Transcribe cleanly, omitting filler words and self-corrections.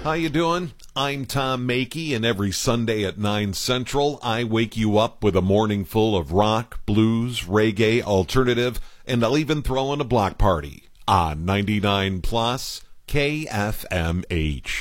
How you doing? I'm Tom Makey, and every Sunday at 9 Central, I wake you up with a morning full of rock, blues, reggae, alternative, and I'll even throw in a block party on 99 Plus KFMH.